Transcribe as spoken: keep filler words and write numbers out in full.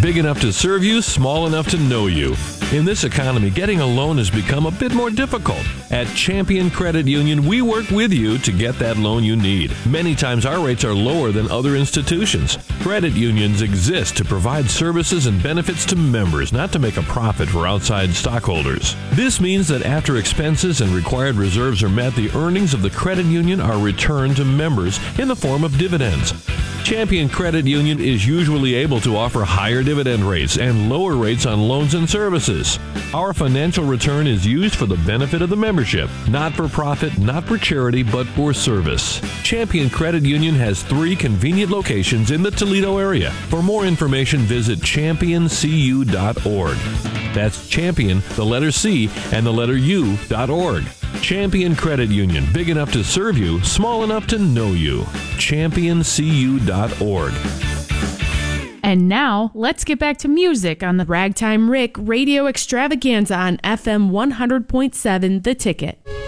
big enough to serve you, small enough to know you. In this economy, getting a loan has become a bit more difficult. At Champion Credit Union, we work with you to get that loan you need. Many times our rates are lower than other institutions. Credit unions exist to provide services and benefits to members, not to make a profit for outside stockholders. This means that after expenses and required reserves are met, the earnings of the credit union are returned to members in the form of dividends. Champion Credit Union is usually able to offer higher dividend rates and lower rates on loans and services. Our financial return is used for the benefit of the membership, not for profit, not for charity, but for service. Champion Credit Union has three convenient locations in the Toledo area. For more information, visit champion c u dot org. That's Champion, the letter C, and the letter U dot org. Champion Credit Union, big enough to serve you, small enough to know you. champion c u dot org. And now, let's get back to music on the Ragtime Rick Radio Extravaganza on F M one hundred point seven The Ticket.